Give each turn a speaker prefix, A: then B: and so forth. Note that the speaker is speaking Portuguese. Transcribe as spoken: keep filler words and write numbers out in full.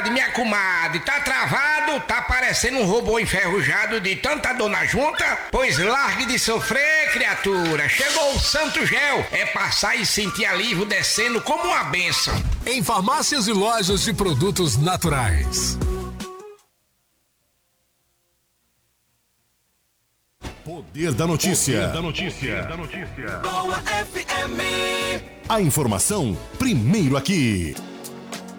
A: comadre, minha comadre, tá travado? Tá parecendo um robô enferrujado de tanta dor na junta? Pois largue de sofrer, criatura. Chegou o Santo Gel. É passar e sentir alívio descendo como uma bênção.
B: Em farmácias e lojas de produtos naturais.
C: Poder da notícia.
D: Poder da notícia. Da notícia.
E: Boa F M.
C: A informação primeiro aqui.